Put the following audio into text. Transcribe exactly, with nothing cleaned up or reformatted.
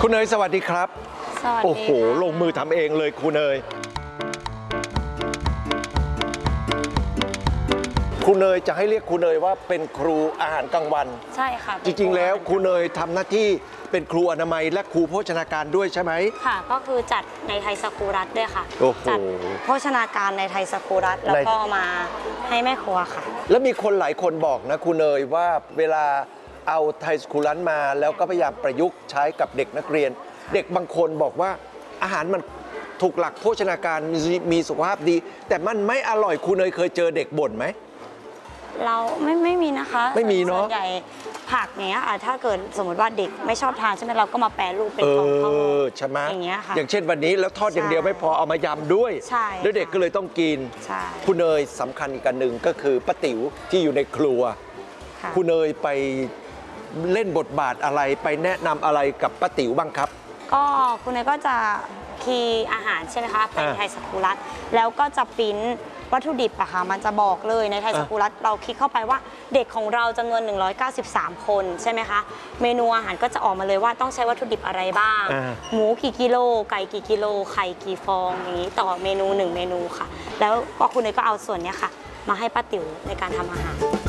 คุณเนยสวัสดีครับสวัสดีโอ้โหลงมือทำเองเลยคุณเนยคุณเนยจะให้เรียกคุณเนยว่าเป็นครูอาหารกลางวันใช่ค่ะจริงๆแล้วคุณเนยทำหน้าที่เป็นครูอนามัยและครูโภชนาการด้วยใช่ไหมค่ะก็คือจัดในไทยสกูรัตด้วยค่ะโอ้โหจัดโภชนาการในไทยสกูรัตแล้วก็มาให้แม่ครัวค่ะแล้วมีคนหลายคนบอกนะคุณเนยว่าเวลาเอาไทยสกูรัตมาแล้วก็พยายามประยุกต์ใช้กับเด็กนักเรียนเด็กบางคนบอกว่าอาหารมันถูกหลักโภชนาการมีสุขภาพดีแต่มันไม่อร่อยคุณเนยเคยเจอเด็กบ่นไหมเราไม่ไม่มีนะคะไม่มีเนาะส่วนใหญ่ผักเนี้ยถ้าเกิดสมมติว่าเด็กไม่ชอบทานใช่ไหมเราก็มาแปรรูปเป็นของทอดใช่ไหมอย่างเงี้ยค่ะอย่างเช่นวันนี้แล้วทอดอย่างเดียวไม่พอเอามายำด้วยใช่แล้วเด็กก็เลยต้องกินใช่คุณเนยสำคัญอีกอันหนึ่งก็คือป้าติ๋วที่อยู่ในครัวคุณเนยไปเล่นบทบาทอะไรไปแนะนำอะไรกับป้าติ๋วบ้างครับก็คุณเนยก็จะคีย์อาหารใช่ไหมคะเป็นไทยสกูรัตแล้วก็จะปิ้นวัตถุดิบอะค่ะมันจะบอกเลยในไทยสกูรัตเราคลิกเข้าไปว่าเด็กของเราจำนวนหนึ่งร้อยเก้าสิบสามคนใช่ไหมคะเมนูอาหารก็จะออกมาเลยว่าต้องใช้วัตถุดิบอะไรบ้างหมูกี่กิโลไก่กี่กิโลไข่กี่ฟองอย่างนี้ต่อเมนูหนึ่งเมนูค่ะแล้วก็คุณเนยก็เอาส่วนนี้ค่ะมาให้ป้าติ๋วในการทำอาหาร